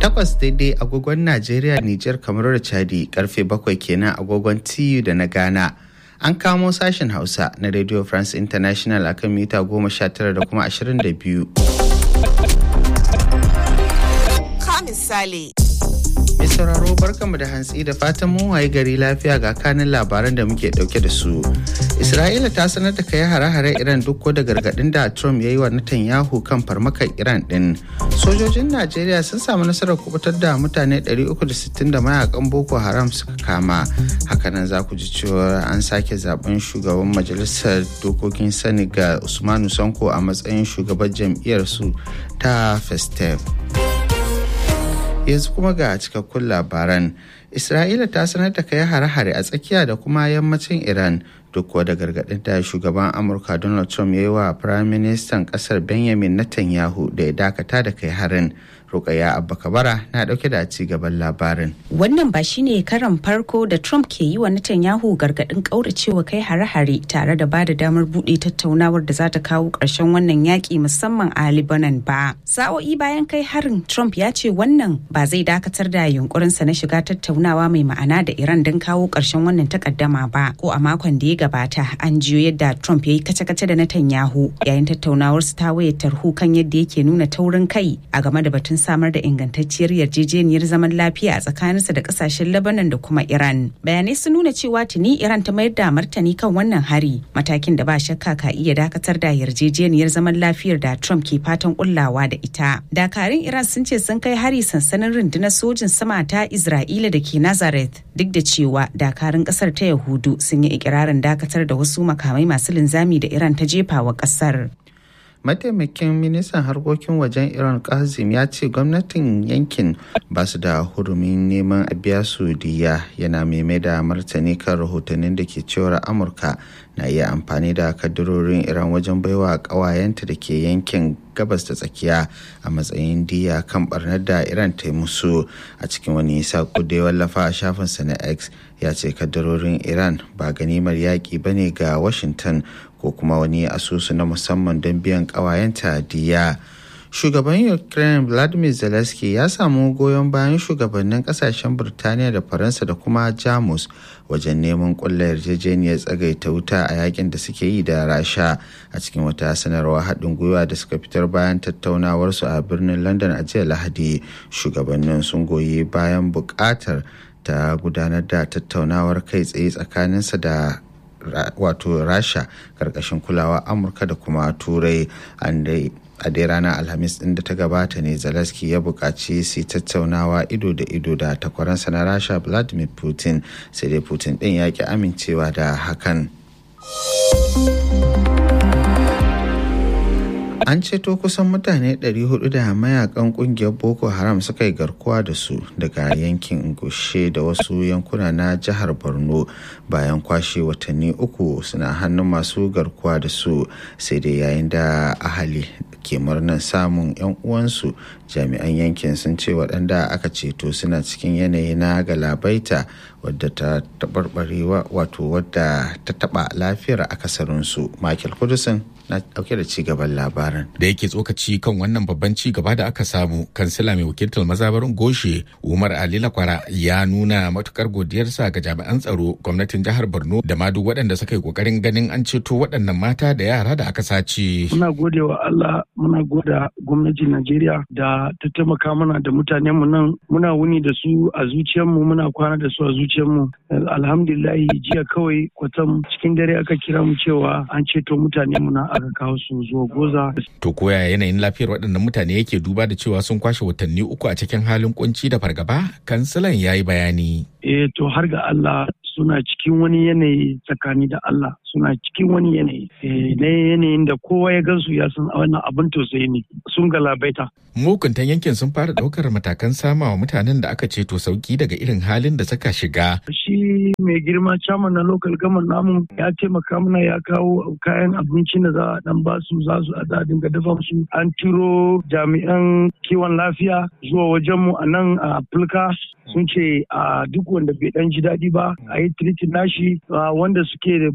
8 daidai agogon Najeriya, Nijar, Kamaru da Chadi, karfe 7 kenan agogon TU da na Ghana. An kamo sashen Hausa na Radio France International akan mita 19 da kuma 22. Misali. Mai sauraro barkanmu da hantsi da fatan mun waye gari lafiya ga kanin labaran da muke dauke da su. Isra'ila ta sanar da kai hare-hare Iran duk da gargadin da Trump ya yi wa Netanyahu kan farmakar Iran din. Sojojin Najeriya sun samu nasarar kubutar da mutane 360 da mayakan Boko Haram suka kama. Hakanan za ku ji cewa an sake zaben shugaban majalisar dokokin Senegal Usmanu Sonko a matsayin shugaban jam'iyyar su ta Festef. Yanzu kuma ga cikakkun labaran. Isra'ila ta sanar da kai hare-hare a tsakiya da kuma yammacin Iran duk da gargaɗin da shugaban Amurka Donald Trump ya yi wa Firaministan ƙasar Benjamin Netanyahu da ya dakata da kai harin. Rukaya Abba Kabara na dauke da ci gaban labarin. Wannan ba shine karan farko da Trump ke yi wa Netanyahu gargadin kauracewa kai hare-hare tare da bada damar bude tattaunawar da za ta kawo ƙarshen wannan yaki musamman a Lebanon ba. Sa'o'i bayan kai harin, Trump ya ce wannan ba zai dakatar da yunkurinsa na shiga tattaunawa mai ma'ana da Iran don kawo ƙarshen wannan takaddama ba. Ko a makon da ya gabata an jiyo yadda Trump ya yi kace-kace da Netanyahu yayin tattaunawarsu ta wayar tarho kan yadda yake nuna taurin kai a game da batun samar da ingantacciyar yarjejeniyar zaman lafiya a tsakaninsa da kasashen Lebanon da kuma Iran. Bayanai sun nuna cewa tuni Iran ta mayar da martani kan wannan hari, matakin da ba shakka ka iya dakatar da yarjejeniyar zaman lafiyar da Trump ke fatan kullawa da ita. Dakarun Iran sun ce sun kai hari sansanin rundunar sojin sama ta Isra'ila da ke Nazareth, duk da cewa dakarun kasar ta Yahudu sun yi ikirarin dakatar da wasu makamai masu linzami da Iran ta jefa wa kasar. Mataimakin ministan harkokin wajen Iran Kazim ya ce gwamnatin yankin ba su da hurumin neman a biya su diya, yana mai da martani kan rahotannin da ke cewar Amurka na iya amfani da kadarorin Iran wajen baiwa ƙawayenta da ke yankin gabas ta tsakiya a matsayin diya kan barnar da Iran ta yi musu. A cikin wani sako da ya wallafa a shafinsa na X, ya ce kadarorin Iran ba ganimar yaƙi bane ga Washington ko kuma wani asusu na musamman don biyan ƙawayenta diya. Shugaban Ukraine Vladimir Zelensky ya samu goyon bayan shugabannin kasashen Burtaniya da Faransa da kuma Jamus wajen neman ƙulla yarjejeniyar tsagaita wuta a yakin da suke yi da Rasha. A cikin wata sanarwa haɗin gwiwa da suka fitar bayan tattaunawarsu a birnin London a jiya Lahadi, shugabannin sun goyi bayan buƙatar ta gudanar da tattaunawar kai tsaye tsakaninsa da Rasha karkashin kulawa Amurka da kuma Turai. A dai ranar Alhamis ɗin da ta gabata ne Zelensky ya buƙaci su tattaunawa ido da ido da takwaransa na Rasha Vladimir Putin, sai dai Putin ɗin ya ki amincewa da hakan. An ceto kusan mutane 400 da mayakan kungiyar Boko Haram suka yi garkuwa da su daga yankin Gushe da wasu yankuna na jihar Borno bayan kwashe watanni 3 suna hannun masu garkuwa da su, sai dai yayin da ahali ke murnar samun 'yan uwansu, jami'an yankin sun ce waɗanda aka ceto suna cikin yanayi na galabaita wadda ta taɓarɓarewa wadda ta taɓa lafiyar akasarinsu. Michael Kudusin na ɗauke da cigaban labarin. Da yake tsokaci kan wannan babban cigaba da aka samu, kansila mai wakiltar mazabarin Goshe Umar Ali Lakwara ya nuna matukar godiyarsa ga jami'an tsaro, gwamnatin jihar Borno da ma duk waɗanda suka yi kokarin ganin an ceto waɗannan mata da yara da aka sace. Muna gode wa Allah, muna goda gwamnatin Najeriya da ta taimaka mana da mutanen mu nan, muna wuni da su a zuciyarmu, muna kwana da su a zuciyarmu. Alhamdulillah, jiya kawai kwatam cikin dare aka kira mu cewa an ceto mutanen mu na aka kawo su zuwa Goza. To koya yanayin lafiyar waɗannan mutane yake duba da cewa sun kwashe watanni 3 a cikin halin kunci da fargaba? Kansilan ya yi bayani. To har ga Allah suna cikin wani yanayi, tsakani da Allah suna cikin wani yanayi na yanayin da kowa ya gansu ya san wannan abin tausayi ne, sun galabaita. Mukuntan yankin sun fara daukar matakan samawa mutanen da aka ceto sauki daga irin halin da suka shiga. Shi mai girma chairman na local government namu ya taimaka mana, ya kawo kayan abinci da za a dan ba su, za su a dinga dafa su. An turo jami'an kiwon lafiya zuwa wajenmu a nan a Fulka, sun ce a duk wanda bai dan ji daɗi ba a yi tiritin nashi, wanda suke da ba su dan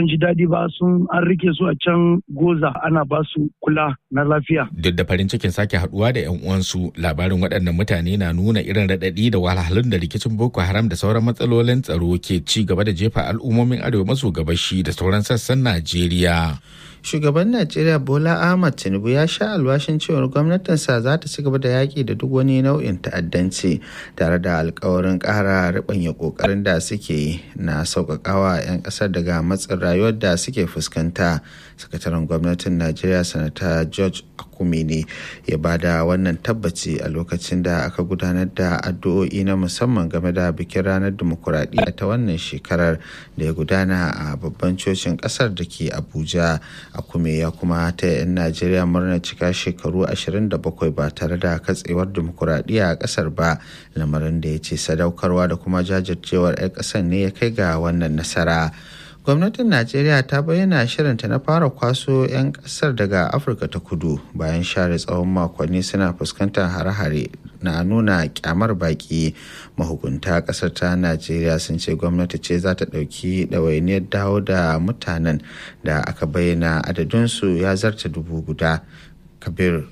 ji daɗi ba, an rike su a can Goza ana ba su kula na lafiya. Duk da farin cikin sake haduwa da 'yan uwansu, labarin waɗannan mutane na nuna irin raɗaɗi da wahalhalun da rikicin Boko Haram da sauran matsalolin tsaro ke ci gaba da jefa al'ummomin arewa maso gabashi da sauran sassan Najeriya. Shugaban Najeriya Bola Ahmed Tinubu ya sha alwashin cewar gwamnatinsa za ta ci gaba da yaƙi da duk wani nau'in ta'addanci, tare da alkawarin ƙara riɓanya ƙoƙarin da suke yi na sauƙaƙawa 'yan ƙasar daga matsin rayuwar da suke fuskanta. Sakataren gwamnatin Najeriya Sanata George Akume ne ya bada wannan tabbaci a lokacin da aka gudanar da addu'o'i na musamman game da bikin ranar dimokuraɗiyya ta wannan shekarar da ya gudana a babban cocin ƙasar da ke Abuja. Akume ya kuma ta 'yan Najeriya murnar cika shekaru 27 ba tare da katsewar dimokuraɗiyya a ƙasar ba, lamarin da ya ce sadaukarwa da kuma jajircewar 'yan ƙasar ne ya kai ga wannan nasara. Gwamnatin Najeriya ta bayyana shirinta na fara kwaso 'yan ƙasar daga Afirka ta Kudu bayan share tsawon makonni suna fuskantar hare-hare na nuna kyamar baki. Mahukunta ƙasar ta Najeriya sun ce gwamnati ce za ta ɗauki ɗawainiyar dawo da mutanen da aka bayyana adadinsu ya zarta 1,000. Kabir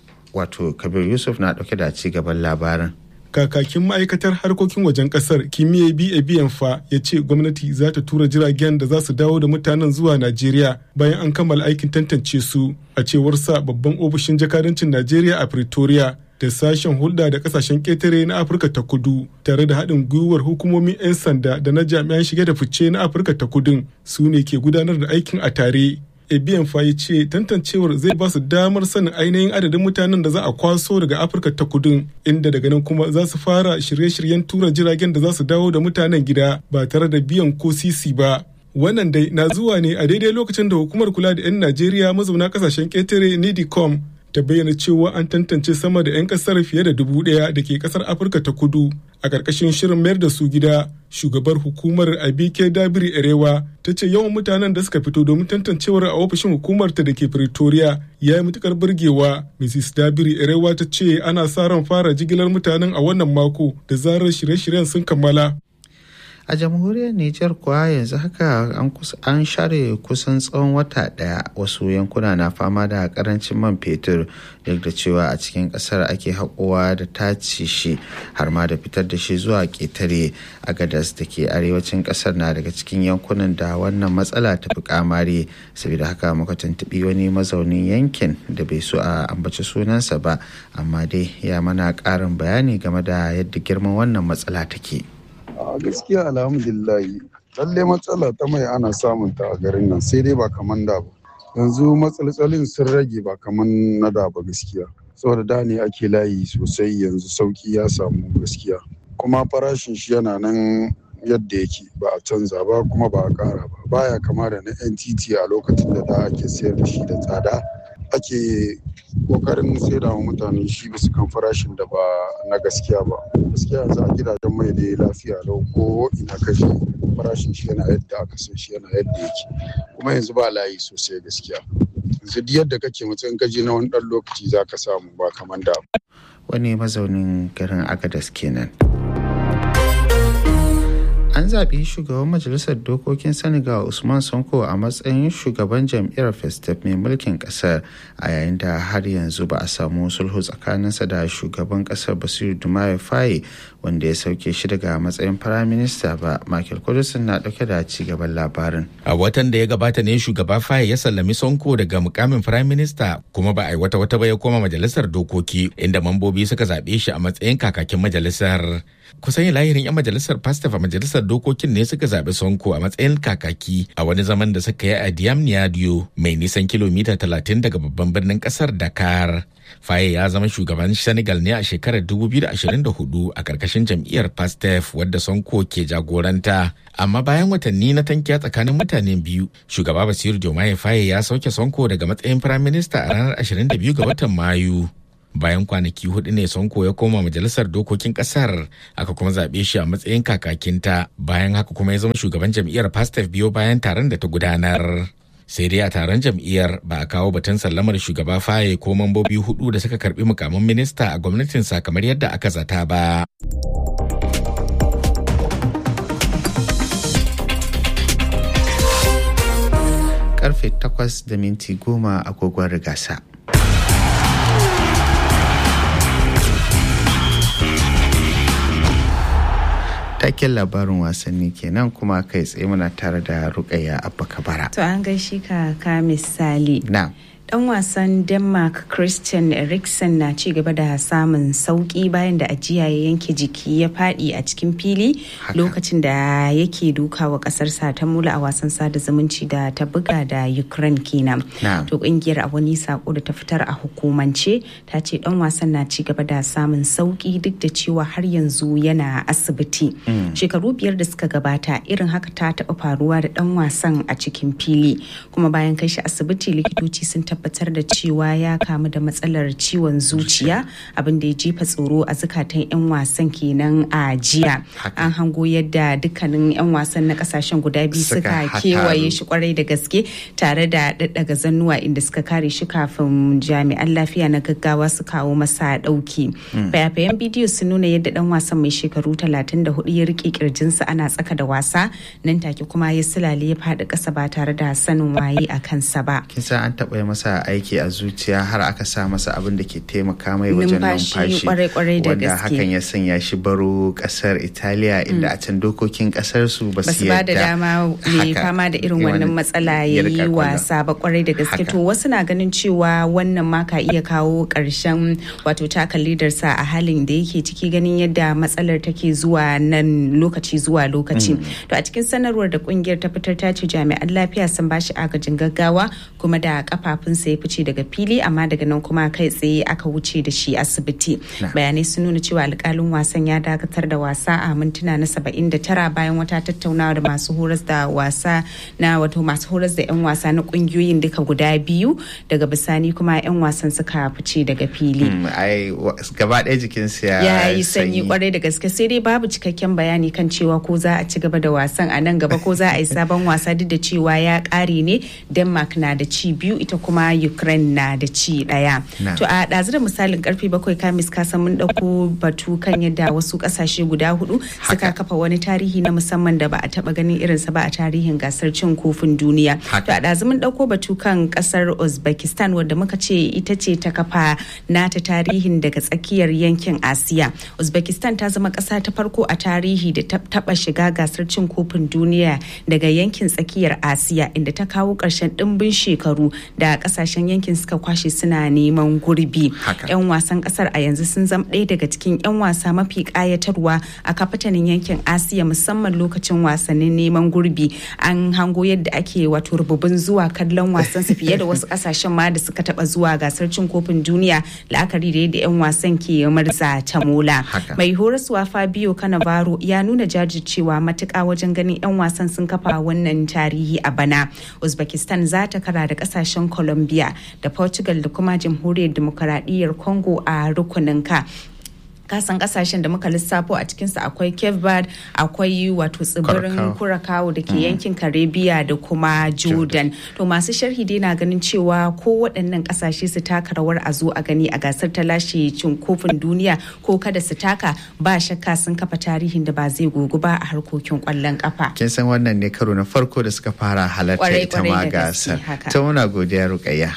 Yusuf na ɗauke da ci gaban labarin. Kakakin ma'aikatar harkokin wajen kasar Kimiyya Biyanfa ya ce gwamnati za ta tura jiragen da za su dawo da mutanen zuwa Najeriya bayan an kammala aikin tantance su. A cewar sa babban ofishin jakadancin Najeriya a Pretoria da sashen hulɗa da kasashen ƙetare na Afirka ta Kudu tare da haɗin gwiwar hukumomin 'yan sanda da na jami'an shige da fice na Afirka ta Kudun su ne ke gudanar da aikin a tare. Ebiyanfa ya ce tantancewar zai ba su damar sanin ainihin adadin mutanen da za a kwaso daga Afirka ta Kudun, inda daga nan kuma za su fara shirye-shiryen tura jiragen da za su dawo da mutanen gida ba tare da biyan ko sisi ba. Wannan dai na zuwa ne a daidai lokacin da hukumar kula da 'yan Najeriya mazauna kasashen ƙetare NIDICOM ta bayyana cewa an tantance sama da 'yan kasar fiye da 1,000 da ke kasar Afirka ta Kudu a ƙarƙashin shirin mayar da su gida. Shugabar hukumar Abike Dabiri Erewa ta ce yawan mutanen da suka fito domin tantancewar a ofishin hukumarta da ke Pretoria ya yi matukar burgewa. Mrs. Dabiri Erewa ta ce ana sa ran fara jigilar mutanen a wannan mako da zarar shirye-shiryen sun kammala. A jamhuriyar Nijar kuwa yanzu haka an share kusan tsawon wata ɗaya, wasu yankuna na fama da karancin man fetur duk da cewa a cikin ƙasar ake haƙowa da tace shi har ma da fitar da shi zuwa ƙetare. Agadas da ke arewacin ƙasar na daga cikin yankunan da wannan matsala ta fi kamari, saboda haka muka tuntuɓi wani mazaunin yankin da bai so a ambaci sunansa ba, amma dai ya mana ƙarin bayani game da yadda girman wannan matsala take. A gaskiya alhamdulillahi lalle matsala ta mai ana samun ta a garin nan, sai dai ba kaman da ba. Yanzu matsalolin sun rage ba kaman na da ba gaskiya, saboda da ne ake layi sosai, yanzu sauki ya samu gaskiya, kuma farashin shi yana nan yadda yake, ba a canza ba kuma ba a kara ba. Baya kama da na NTT a lokacin da ake sayar da shi da tsada, ake kokarin saida wa mutane shi bisa kan farashin da ba na gaskiya ba. Gaskiya yanzu a gidajen mai da lafiya lau, ko ina kashe farashin shi yana yadda aka san shi yana yadda yake, kuma yanzu ba layi sosai gaskiya. Yanzu duk yadda kake matsayin kaji na wani ɗan lokaci za ka samu ba kamar da. Wani mazaunin garin Agadas kenan. An zaɓi shugaban majalisar dokokin Senegal Usman Sonko a matsayin shugaban jam'iyyar Festep mai mulkin ƙasar, a yayin da har yanzu ba a samu sulhu tsakaninsa da shugaban ƙasar Bassirou Diomaye Faye wanda ya sauke shi daga matsayin firaminista ba. Michael Kudusin na ɗauke da ci gaban labarin. A watan da ya gabata ne shugaba Faye ya sallami Sonko daga mukamin firaminista, kuma ba a yi wata ba ya koma majalisar dokoki, inda mambobi suka zaɓe shi a matsayin kakakin majalisar. Kusan lahirin 'yan majalisar Pastef a majalisar dokokin ne suka zaɓi Sonko a matsayin kakaki a wani zaman da suka yi a Diamniadio mai nisan kilomita 30 daga babban birnin ƙasar Dakar. Faye ya zama shugaban Senegal ne a shekarar 2024 a ƙarƙashin jam'iyyar Pastef wadda Sonko ke jagoranta. Amma bayan watanni na tankiya tsakanin mutanen biyu, shugaba Bassirou Diomaye Faye ya sauke Sonko daga matsayin firaminista a ranar 22 ga watan Mayu. Bayan kwanaki 4 ne Sonko ya koma majalisar dokokin kasar, aka kuma zaɓe shi a matsayin kakakinta. Bayan haka kuma ya zama shugaban jam'iyyar Pastef biyo bayan taron da ta gudanar. Sai dai a taron jam'iyyar ba a kawo batun sallamar shugaba Faye ko mambobi 4 da suka karbi mukamin minista a gwamnatinsa kamar yadda aka zata ba. karfe 8:10 agogon rigasa. Taken labarin wasanni kenan kuma kai tsaye muna tare da Rukayya Abba Kabara. To an gaishe ka misali. Na. Dan wasan Denmark Christian Eriksen na ci gaba da samun sauki bayan da ajiya ya yanke jiki ya fadi a cikin fili lokacin da yake dukawa kasarsa ta mula a wasan sada zumunci da ta buga da Ukraine kenan. To kungiyar a wani sako da ta fitar a hukumance ta ce dan wasan na ci gaba da samun sauki duk da cewa har yanzu yana asibiti. Shekaru 5 da suka gabata irin haka ta taba faruwa da dan wasan a cikin fili kuma bayan kai shi asibiti likitoci sun tabbatar da cewa ya kamu da matsalar ciwon zuciya abin da ya jefa tsoro a zukatan 'yan wasan kenan a jiya. An hango yadda dukkanin 'yan wasan na kasashen guda biyu suka kewaye shi kwarai da gaske tare da daddaga zannuwa inda suka kare shi kafin jami'an lafiya na gaggawa su kawo masa dauki. Fayafayen bidiyo sun nuna yadda dan wasan mai shekaru 34 ya rike kirjinsa ana tsaka da wasa nan take kuma ya sulale ya faɗi ƙasa ba tare da sanin waye a kansa ba. Kisa an taɓa masa aiki a zuciya har aka sa masa abin da ke taimaka mai wajen numfashi wanda hakan ya sanya shi baro kasar Italiya inda a can dokokin kasar su ba su ba da dama mai fama da irin wannan matsala ya yi wasa ba kwarai da gaske. To wasu na ganin cewa wannan ma ka iya kawo ƙarshen wato taka lidarsa a halin da yake ciki ganin yadda matsalar take zuwa nan lokaci zuwa lokaci. To a cikin sanarwar da kungiyar ta fitar ta ce jami'an lafiya sun bashi agajin gaggawa kuma da kafafunsa ya fice daga fili amma daga nan kuma kai tsaye aka wuce da shi asibiti. Bayanai sun nuna cewa alkalin wasan ya dakatar da wasa a mintuna na 79 bayan wata tattaunawa da masu horas da wasa na wato masu horas da 'yan wasa na kungiyoyin duka guda biyu daga bisani kuma 'yan wasan suka fice daga fili. Gaba ɗaya jikinsa ya yi sanyi kwarai da gaske sai dai babu cikakken bayani kan cewa ko za a ci gaba da wasan a nan gaba ko za a yi sabon wasa duk da cewa ya ƙare ne. Denmark na da ci 2 ita kuma Ukraine na da ci 1. To a ɗazu da misalin karfe 7 kamis kasan mun ɗauko batu kan yadda wasu ƙasashe guda 4 suka kafa wani tarihi na musamman da ba a taɓa ganin irinsa ba a tarihin gasar cin kofin duniya. To a ɗazu mun ɗauko batu kan ƙasar Uzbekistan wadda muka ce ita ce ta kafa nata tarihin daga tsakiyar yankin Asiya. Uzbekistan ta zama ƙasa ta farko a tarihi da ta taɓa shiga gasar cin kofin duniya daga yankin tsakiyar Asiya inda ta kawo ƙarshen ɗimbin shekaru da ƙasashen yankin suka kwashe suna neman gurbi. 'Yan wasan ƙasar a yanzu sun zama ɗaya daga cikin 'yan wasa mafi ƙayatarwa a kafatanin yankin Asiya musamman lokacin wasannin neman gurbi. An hango yadda ake wato rububin zuwa kallon wasan su fiye da wasu ƙasashen ma da suka taɓa zuwa gasar cin kofin duniya la'akari da yadda 'yan wasan ke murza ta mola. Mai horaswa Fabio Cannavaro ya nuna jajircewa matuƙa wajen ganin 'yan wasan sun kafa wannan tarihi a bana. Uzbekistan za ta kara da ƙasashen Colombia da Portugal da kuma Jamhuriyar Demokaradiyyar Congo a rukunin ka. Kasan kasashen da muka lissafo a cikinsa akwai Cape Verde, akwai wato tsibirin Curacao da ke yankin Caribbean da kuma Jordan. To masu sharhi dai na ganin cewa ko waɗannan kasashe su taka rawar a zo a gani a gasar ta lashe cin kofin duniya ko kada su taka ba shakka sun kafa tarihin da ba zai gogu ba a harkokin kwallon kafa. Kin san wannan ne karo na farko da suka fara halarta ita ma gasar. Ta muna godiya Rukayya.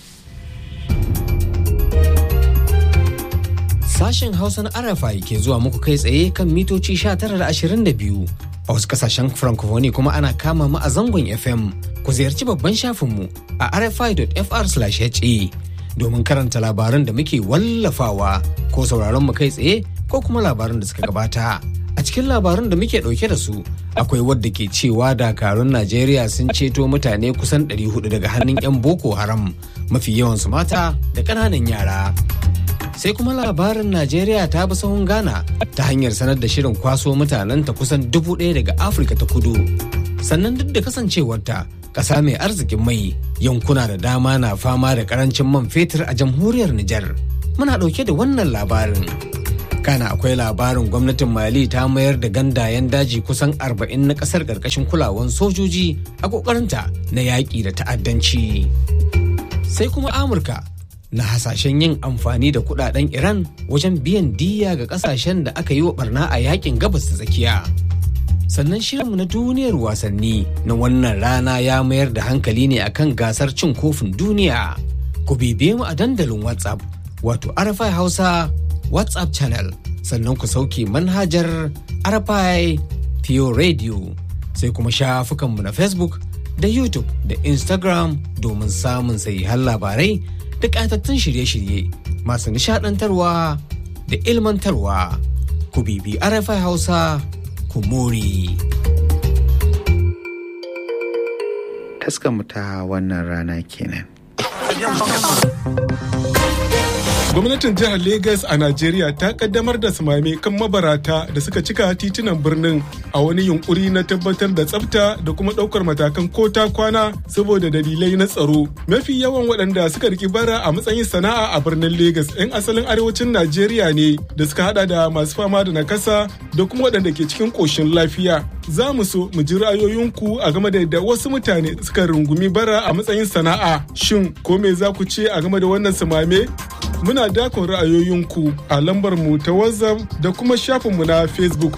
Sashen Hausa na RFI ke zuwa muku kai tsaye kan mitoci 19:22. A wasu kasashen Francophonie kuma ana kama mu a zangon FM. Ku ziyarci babban shafinmu a rfi.fr/ha domin karanta labaran da muke wallafawa ko sauraron mu kai tsaye ko kuma labaran da suka gabata. A cikin labaran da muke ɗauke da su akwai wadda ke cewa dakarun Najeriya sun ceto mutane kusan 400 daga hannun 'yan Boko Haram, mafi yawansu mata da ƙananan yara. Sai kuma labarin Najeriya ta bi sahun Ghana ta hanyar sanar da shirin kwaso mutanenta kusan 1,000 daga Afirka ta Kudu. Sannan duk da kasancewarta ƙasa mai arzikin mai, yankuna da dama na fama da ƙarancin man fetur a jamhuriyar Nijar. Muna ɗauke da wannan labarin. Kana akwai labarin gwamnatin Mali ta mayar da gandayen daji kusan 40 na ƙasar ƙarƙashin kulawan sojoji a ƙoƙarinta na yaƙi da ta'addanci. Sai kuma Amurka na hasashen yin amfani da kudaden Iran wajen biyan diyya ga kasashen da aka yi wa barna a yakin gabas ta tsakiya. Sannan shirinmu na duniyar wasanni na wannan rana ya mayar da hankali ne akan gasar cin kofin duniya. Ku bibiye mu a dandalin WhatsApp wato RFI Hausa WhatsApp channel. Sannan ku sauke manhajar RFI Pure Radio. Sai kuma shafukanmu na Facebook da YouTube da Instagram domin samun sahihan labarai da ƙatattun shirye-shirye masu nishaɗantarwa da ilmantarwa. Ku bibi RFI Hausa, ku more. Taskanmu ta wannan rana kenan. Gwamnatin jihar Legas a Najeriya ta kaddamar da sumame kan mabarata da suka cika titunan birnin a wani yunkuri na tabbatar da tsafta da kuma ɗaukar matakan ko ta kwana saboda dalilai na tsaro. Mafi yawan waɗanda suka riki bara a matsayin sana'a a birnin Legas 'yan asalin arewacin Najeriya ne da suka hada da masu fama da nakasa da kuma waɗanda ke cikin ƙoshin lafiya. Za mu so mu ji ra'ayoyinku a game da yadda wasu mutane suka rungumi bara a matsayin sana'a. Shin ko me za ku ce a game da wannan sumame? Muna dakon ra'ayoyinku a lambar mu ta WhatsApp da kuma shafinmu na Facebook.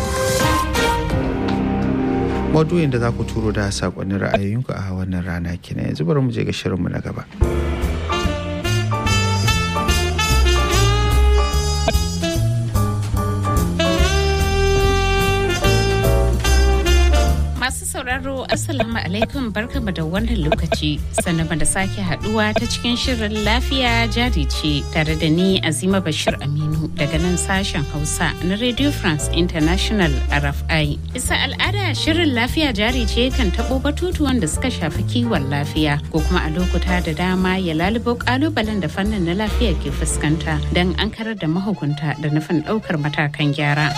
Maudu'in da za ku turo da sakonnin ra'ayoyinku a wannan rana kenan. Yanzu bari mu je ga shirinmu na gaba. sauraro Assalamu alaikum barkamu da wannan lokaci sannan da sake haduwa ta cikin shirin lafiya jari ce tare da ni Azima Bashir Aminu daga nan sashen Hausa na Radio France International RFI. Bisa al'ada shirin lafiya jari ce kan tabo batutuwan da suka shafi kiwon lafiya ko kuma a lokuta da dama ya lalubo kalubalen da fannin na lafiya ke fuskanta don an karar da mahukunta da nufin daukar matakan gyara.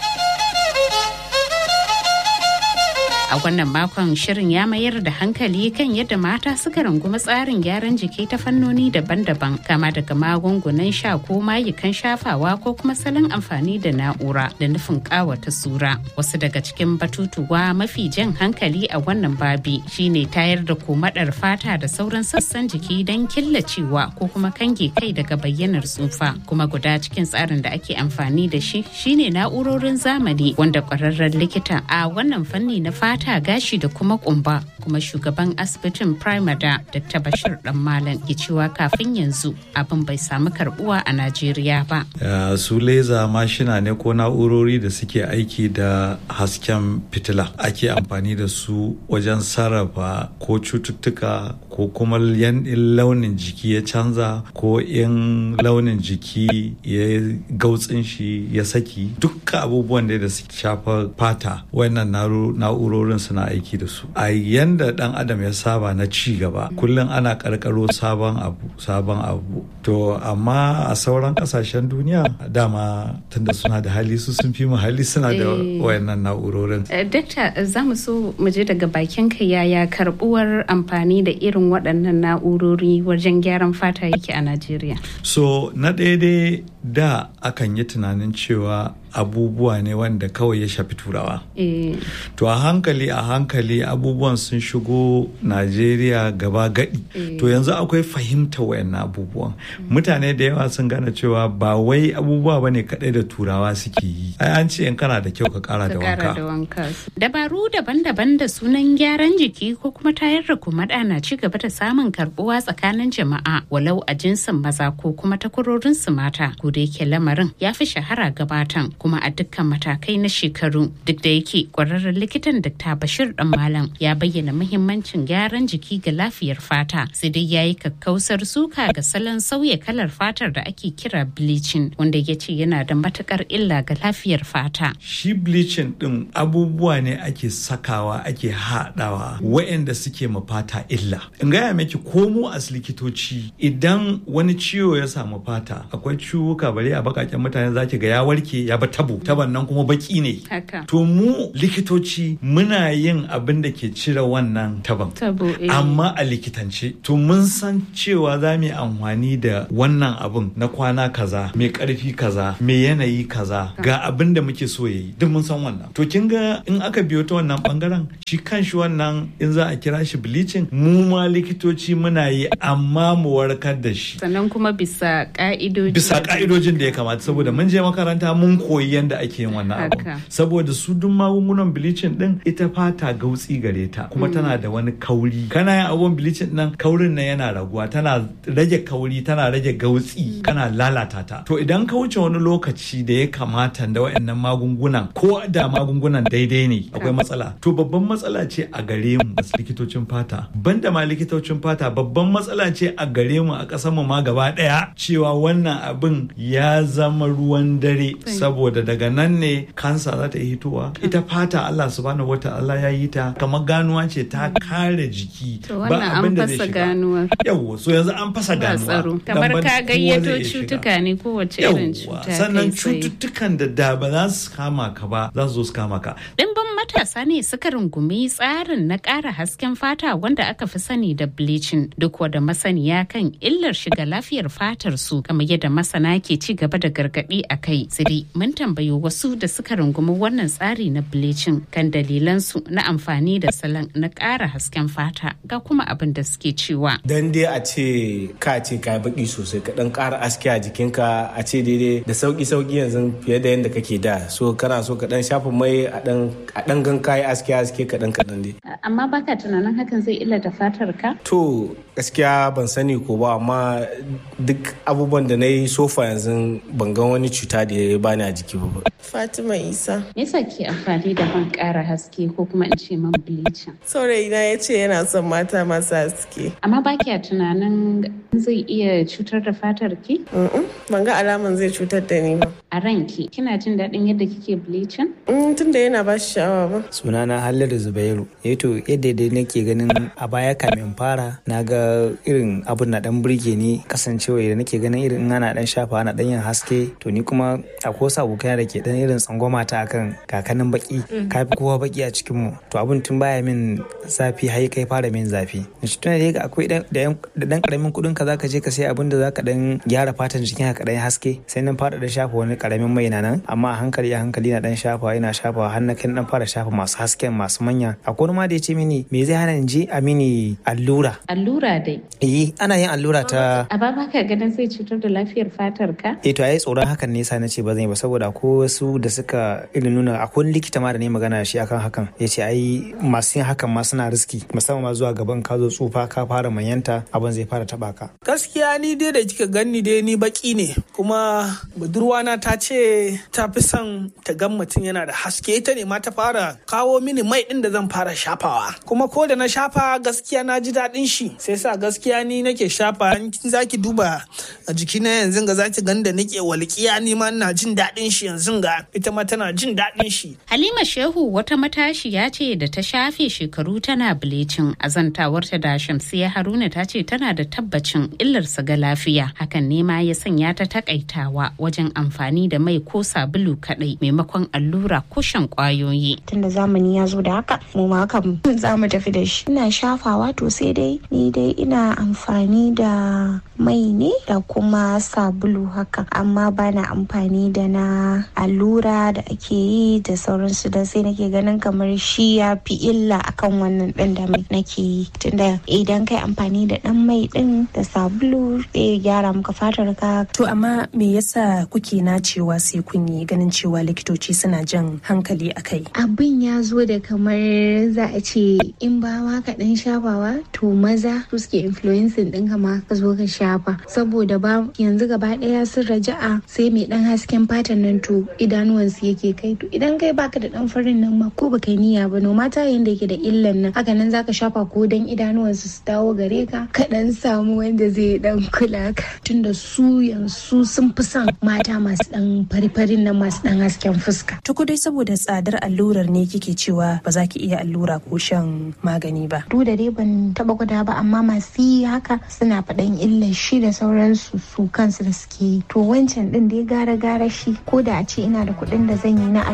A wannan makon shirin ya mayar da hankali kan yadda mata suka rungumi tsarin gyaran jiki ta fannoni daban-daban kama daga magungunan sha ko mayukan shafawa ko kuma salon amfani da na'ura da nufin kawata sura. Wasu daga cikin batutuwa mafi jan hankali a wannan babi shine tayar da komadar fata da sauran sassan jiki don killacewa ko kuma kange kai daga bayyanar tsufa. Kuma guda cikin tsarin da ake amfani da shi shine na'urorin zamani wanda kwararren likita a wannan fanni na fata gashi da kuma kumba kuma shugaban asibitin Primada Dr. Bashir Dan Malam ke cewa kafin yanzu abin bai samu karbuwa a Najeriya ba. Su leza mashina ne ko na'urori da suke aiki da hasken fitila ake amfani da su wajen sarrafa ko cututtuka ko kuma launin jiki ya canza ko in launin jiki ya gautsin shi ya saki dukkan abubuwan da suke shafa fata wannan na'urorin suna aiki da su a yanda dan adam ya saba na ci gaba kullum ana karkaro sabon abu to amma a sauran kasashen duniya dama tunda suna da hali su sun fi mu hali suna da wayannan na'urorin. Dakta za mu so mu je daga bakin ka yaya karbuwar amfani da irin waɗannan na'urori wajen gyaran fata yake a Najeriya? So na daidai da akan yi tunanin cewa abubuwa ne wanda kawai ya shafi turawa. To a hankali abubuwan sun shigo Najeriya gaba gadi. To yanzu akwai fahimta wayannan abubuwan. Mutane da yawa sun gane cewa ba wai abubuwa bane kadai da turawa suke yi. Ai an ce in kana da kyau ka kara da wanka. Dabaru daban-daban da sunan gyaran jiki ko kuma tayar da kumada na ci gaba da samun karbuwa tsakanin jama'a walau a jinsin maza ko kuma takwarorin su mata. Ko da yake lamarin ya fi shahara gabatan kuma a dukkan matakai na shekaru duk da yake kwararren likitan Dr. Bashir Dan Malam ya bayyana muhimmancin gyaran jiki ga lafiyar fata sai dai yayi kakkausar suka ga salon sauya kalar fatar da ake kira bleaching wanda ya ce yana da matukar illa ga lafiyar fata. Shi bleaching din abubuwa ne ake sakawa ake haɗawa waɗanda suke ma fata illa. In gaya miki ko mu as likitoci idan wani ciwo ya samu fata akwai ciwuka bare a bakaken mutane zaki ga ya warke ya ba taban nan kuma baki ne. To mu likitoci muna yin abin da ke cire wannan taban. Amma a likitance to mun san cewa za mu yi amfani da wannan abin na kwana kaza mai karfi kaza mai yanayi kaza ga abin da muke so yayi duk mun san wannan. To kin ga in aka biyo ta wannan bangaren shi kanshi wannan in za a kira shi bleaching mu ma likitoci muna yi amma mu warkar da shi. Sannan kuma bisa ka'idojin da ya kamata saboda mun je makaranta mun koyi koyi yadda ake yin wannan abu saboda su duk magungunan bleaching din ita fata gautsi gare ta kuma tana da wani kauri. Kana yin abun bleaching nan kaurin nan yana raguwa, tana rage kauri, tana rage gautsi, kana lalata ta. To idan ka wuce wani lokaci da ya kamata da wayannan magungunan ko da magungunan daidai ne akwai matsala. To babban matsala ce a gare mu likitocin fata. Banda ma likitocin fata babban matsala ce a gare mu a ƙasar mu ma gaba daya cewa wannan abin ya zama ruwan dare saboda daga nan ne kansa za ta yi hitowa. Ita fata Allah subhanahu wata'ala ya yi ta kamar ganuwa ce ta kare jiki ba abin da zai shiga. Yawwa so yanzu an fasa ganuwa. Kamar ka gayyato cutuka ne kowace irin cuta. Sannan cututtukan da ba za su kama ka ba za su zo su kama ka. Dimbin matasa ne suka rungumi tsarin na ƙara hasken fata wanda aka fi sani da bleaching duk wada masaniya kan illar shiga lafiyar fatar su kamar yadda masana ke ci gaba da gargaɗi a kai. Siri mun tambayi wasu da suka rungumi wannan tsari na bleaching kan dalilan su na amfani da salon na ƙara hasken fata ga kuma abin da suke cewa. Dan dai a ce ka baki sosai ka dan ƙara aske a jikinka a ce daidai da sauki yanzu fiye da yadda kake da so kana so ka dan shafa mai a dan gan kai aske kadan dai. Amma baka tunanin hakan zai illata fatar ka? To gaskiya ban sani ko ba amma duk abubuwan da na yi sofa yanzu ban ga wani cuta da ya bani a jiki ba. Fatima Isa. Me yasa ke amfani da man ƙara haske ko kuma in ce man bleaching? Saurayina ya ce yana son mata masu haske. Amma ba kya tunanin zai iya cutar da fatar ki? Ban ga alaman zai cutar da ni ba. A ranki kina jin daɗin yadda kike bleaching? Tunda yana ba shi sha'awa ba. Sunana Halliru Zubairu. To yadda dai nake ganin a baya kamin fara na ga irin abun na dan burge ni kasancewa da nake ganin irin ana dan shafa ana dan yin haske to ni kuma akwai wasu abokai da ke dan irin tsangwama ta akan kakanin baki kafi kowa baki a cikin mu to abun tun baya min zafi har kai fara min zafi shi tun da akwai da dan karamin kudin ka zaka je ka sai abin da zaka dan gyara fatan jikin ka dan haske sai nan fara da shafa wani karamin mai nan amma a hankali na dan shafa ina shafa har na kan dan fara shafa masu hasken masu manya akwai ma da ya ce mini me zai hana in je a mini allura dai ana yin allura ta a ba ka ganin zai cutar da lafiyar fatar ka to ai tsoron hakan ne yasa nace ba zan yi ba saboda ko wasu da suka irin nuna akwai likita ma da ne magana shi akan hakan yace ai masu yin hakan ma suna riski musamman ma zuwa gaban ka zo tsufa ka fara manyanta abin zai fara taba ka gaskiya ni dai da kika ganni dai ni baki ne kuma budurwana ta ce ta fi son ta gan mutum yana da haske ita ne ma ta fara kawo mini mai din da zan fara shafawa kuma ko da na shafa gaskiya na ji daɗin shi sai sa gaskiya ni nake shafa in zaki duba a jikina yanzu ga zaki ganda nake walƙiya ni ma ina jin daɗin shi yanzu ga ita ma tana jin daɗin shi. Halima Shehu wata matashiya ce da ta shafe shekaru tana bleaching azantawarta da Shamsiya Haruna ta ce tana da tabbacin illarsa ga lafiya hakan ne ma ya sanya ta takaitawa wajen amfani da mai ko sabulu kadai maimakon allura ko shan kwayoyi. Tunda zamani ya zo da haka mu ma haka za mu tafi da shi. Ina shafawa to sai dai ni dai ina amfani da mai ne da kuma sabulu haka amma bana amfani da na allura da ake yi da sauransu da sai nake ganin kamar shi ya fi illa akan wannan ɗin da mai nake yi tunda idan kai amfani da ɗan mai ɗin da sabulu zai gyara maka fatar ka. To amma me yasa kuke nacewa sai kun yi ganin cewa likitoci suna jan hankali a kai? Abin ya zo da kamar za a ce in ba ma ka ɗan shafawa to maza su suke influencing ɗin kama ka zo ka shafa saboda ba yanzu gaba ɗaya sun raja'a sai mai ɗan hasken fatan nan to idanuwansu yake kai to idan kai baka da ɗan farin nan ma ko baka niyya ba no mata yanda yake da illan nan haka nan zaka shafa ko dan idanuwansu su dawo gare ka ka ɗan samu wanda zai ɗan kula ka tunda su yanzu sun fi son mata masu ɗan fari-farin nan masu ɗan hasken fuska. Tuku dai saboda tsadar allurar ne kike cewa ba za ki iya allura ko shan magani ba. Duk da dai ban taɓa gwada ba amma masu yi haka suna faɗan illar shi da sauransu su kansu da suke yi to wancan ɗin dai gara shi ko da a ce ina da kuɗin da zan yi na